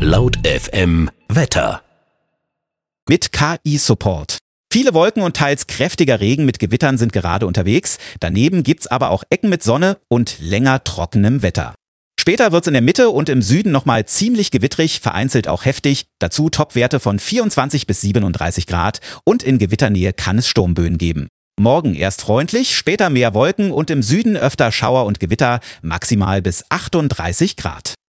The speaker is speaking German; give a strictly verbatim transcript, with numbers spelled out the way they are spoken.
Laut F M Wetter. Mit K I-Support. Viele Wolken und teils kräftiger Regen mit Gewittern sind gerade unterwegs. Daneben gibt's aber auch Ecken mit Sonne und länger trockenem Wetter. Später wird's in der Mitte und im Süden nochmal ziemlich gewittrig, vereinzelt auch heftig. Dazu Topwerte von vierundzwanzig bis siebenunddreißig Grad und in Gewitternähe kann es Sturmböen geben. Morgen erst freundlich, später mehr Wolken und im Süden öfter Schauer und Gewitter, maximal bis achtunddreißig Grad.